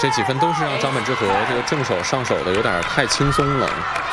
这几分都是让张本智和这个正手上手的有点太轻松了。